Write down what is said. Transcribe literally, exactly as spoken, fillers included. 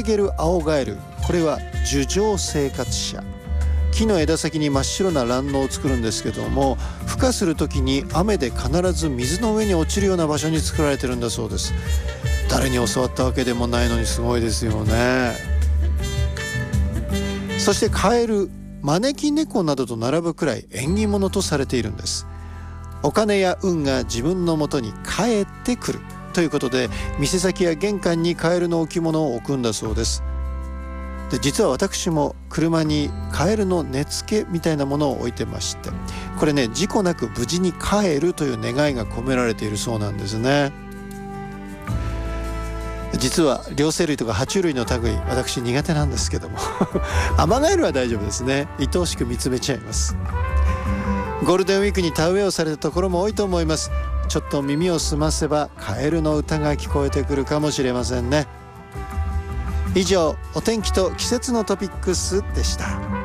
ゲルアオガエル、これは樹上生活者。木の枝先に真っ白な卵巣を作るんですけども、孵化する時に雨で必ず水の上に落ちるような場所に作られてるんだそうです。誰に教わったわけでもないのにすごいですよね。そしてカエル、招き猫などと並ぶくらい縁起物とされているんです。お金や運が自分のもとに帰ってくるということで、店先や玄関にカエルの置物を置くんだそうです。で、実は私も車にカエルの根付けみたいなものを置いてまして、これね、事故なく無事に帰るという願いが込められているそうなんですね。実は両生類とか爬虫類の類、私苦手なんですけどもアマガエルは大丈夫ですね。愛おしく見つめちゃいます。ゴールデンウィークに田植えをされたところも多いと思います。ちょっと耳を澄ませばカエルの歌が聞こえてくるかもしれませんね。以上、お天気と季節のトピックスでした。